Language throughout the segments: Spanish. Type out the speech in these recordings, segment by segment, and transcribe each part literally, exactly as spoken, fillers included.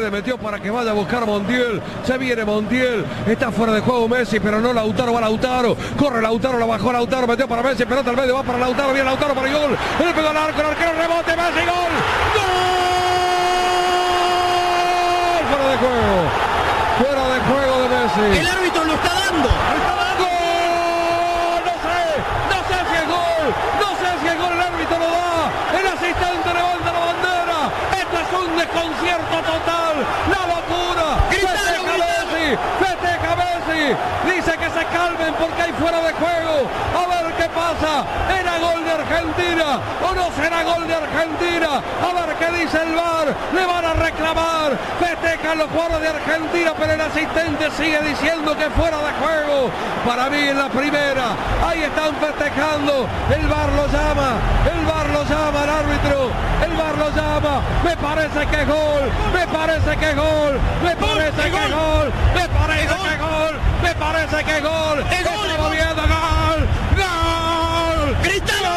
le metió para que vaya a buscar Montiel. Se viene Montiel. Está fuera de juego Messi, pero no Lautaro. Va Lautaro. Corre Lautaro, la bajó Lautaro. Metió para Messi. Pelota al medio. Va para Lautaro. Viene Lautaro para el gol. Le pegó al arco. El arquero rebote. Messi. Gol. ¡Gol! Fuera de juego. Fuera de juego de Messi. El árbitro lo está dando. ¡Gol! No sé. No sé si es gol. No sé si es gol. El árbitro lo da. El asistente levanta la bandera. Esto es un desconcierto total. La locura. Festeja Messi. Festeja Messi. Dice que se calmen porque hay fuera de juego. A ver qué pasa. ¿Era gol de Argentina o no será gol de Argentina? A ver qué dice el V A R. Le van a reclamar. Festejan los jugadores de Argentina, pero el asistente sigue diciendo que fuera de juego. Para mí en la primera. Ahí están festejando. El V A R lo llama. El V A R lo llama al árbitro. El V A R lo llama. Me parece que es gol. Me parece que es gol. Me parece que es gol. Me parece que es gol. Me parece que es gol. Estamos viendo gol. Gol. ¡Gritalo!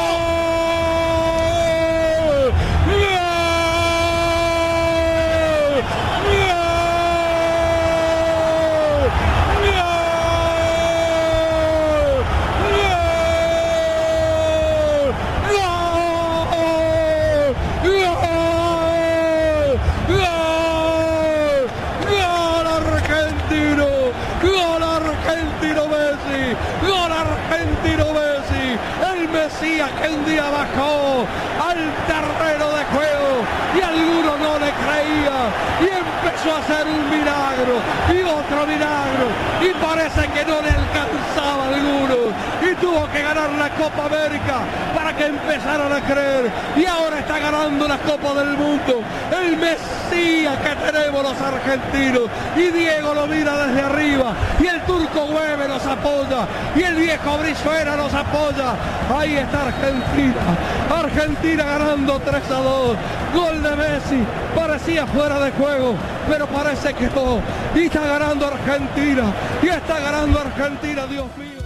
Gol argentino Messi, el Mesías que un día bajó al terreno de juego y alguno no le creía y empezó a hacer un milagro y otro milagro y parece que no le alcanzaba a alguno y tuvo que ganar la Copa América para que empezaran a creer y ahora está ganando la Copa del Mundo, el Mesías que tenemos los argentinos y Diego lo mira desde arriba y el turco Güeve nos apoya y el viejo Brizuela nos apoya. Ahí está Argentina. Argentina ganando tres a dos. Gol de Messi. Parecía fuera de juego, pero parece que no. Y está ganando Argentina. Y está ganando Argentina, Dios mío.